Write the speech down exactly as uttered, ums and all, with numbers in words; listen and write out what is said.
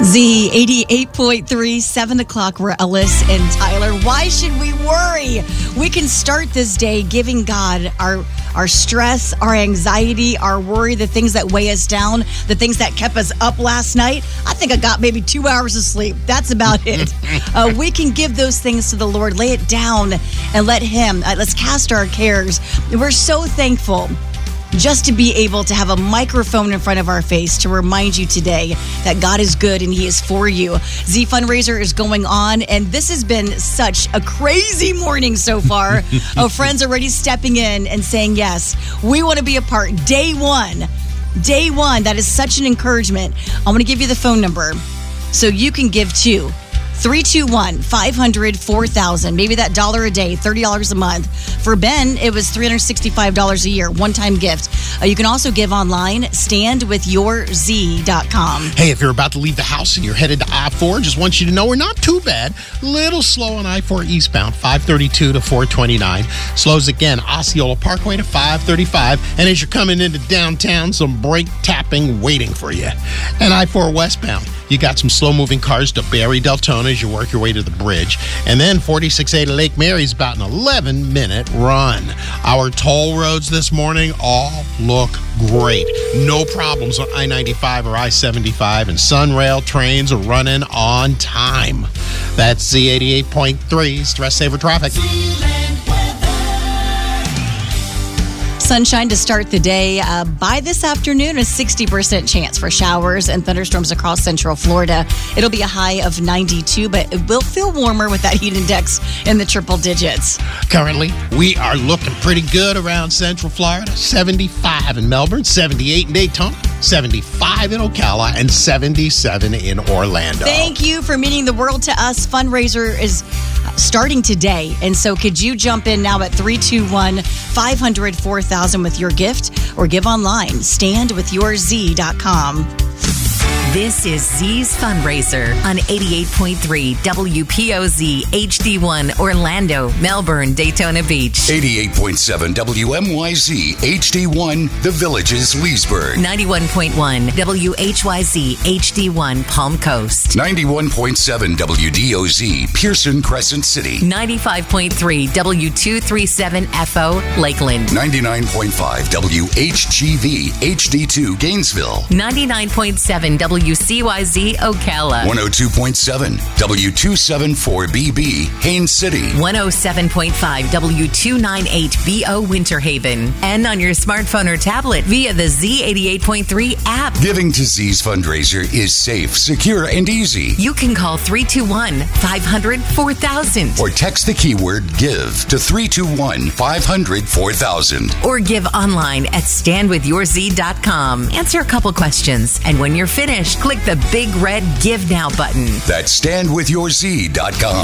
Z eighty-eight point three, seven o'clock, we're Ellis and Tyler. Why should we worry? We can start this day giving God our our stress, our anxiety, our worry, the things that weigh us down, the things that kept us up last night. I think I got maybe two hours of sleep. That's about it. uh, we can give those things to the Lord, lay it down, and let Him. Uh, let's cast our cares. We're so thankful just to be able to have a microphone in front of our face to remind you today that God is good and He is for you. Z Fundraiser is going on, and this has been such a crazy morning so far. Our friends already stepping in and saying, yes, we want to be a part. Day one. Day one. That is such an encouragement. I'm going to give you the phone number so you can give to three two one, five hundred, four thousand. Maybe that dollar a day, thirty dollars a month. For Ben, it was three hundred sixty-five dollars a year, one-time gift. Uh, you can also give online, stand with your z dot com. Hey, if you're about to leave the house and you're headed to I four, just want you to know we're not too bad. Little slow on I four eastbound, five thirty-two to four twenty-nine. Slows again, Osceola Parkway to five thirty-five. And as you're coming into downtown, some brake tapping waiting for you. And I four westbound, you got some slow-moving cars to Barry Deltona as you work your way to the bridge. And then forty-six A to Lake Mary's about an eleven-minute run. Our toll roads this morning all look great. No problems on I ninety-five or I seventy-five, and Sunrail trains are running on time. That's Z eighty-eight point three, Stress Saver Traffic. Sunshine to start the day. Uh, by this afternoon, a sixty percent chance for showers and thunderstorms across central Florida. It'll be a high of ninety-two, but it will feel warmer with that heat index in the triple digits. Currently, we are looking pretty good around central Florida. seventy-five in Melbourne, seventy-eight in Daytona, seventy-five in Ocala, and seventy-seven in Orlando. Thank you for meaning the world to us. Fundraiser is starting today. And so could you jump in now at three two one, five hundred, four thousand with your gift, or give online, stand with your z dot com. This is Z's Fundraiser on eighty-eight point three W P O Z H D one Orlando, Melbourne, Daytona Beach. eighty-eight point seven W M Y Z H D one The Villages, Leesburg. ninety-one point one W H Y Z H D one Palm Coast. ninety-one point seven W D O Z Pearson, Crescent City. ninety-five point three W two thirty-seven F O Lakeland. ninety-nine point five W H G V H D two Gainesville. ninety-nine point seven W C Y Z Ocala. one oh two point seven W two seventy-four B B Haines City. one oh seven point five W two ninety-eight B O Winter Haven. And on your smartphone or tablet via the Z eighty-eight point three app. Giving to Z's Fundraiser is safe, secure, and easy. You can call three two one, five hundred, four thousand. Or text the keyword GIVE to three two one, five hundred, four thousand. Or give online at stand with your z dot com. Answer a couple questions, and when you're finished, click the big red Give Now button. That's stand with your z dot com.